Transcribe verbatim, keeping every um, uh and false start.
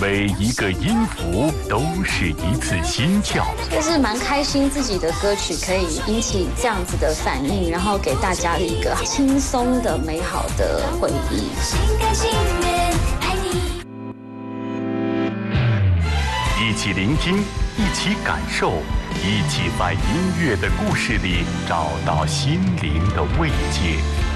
每一个音符都是一次心跳。 就是蛮开心，自己的歌曲可以引起这样子的反应，然后给大家一个轻松的、美好的回忆。心甘情愿爱你。 一起聆听，一起感受，一起在音乐的故事里找到心灵的慰藉。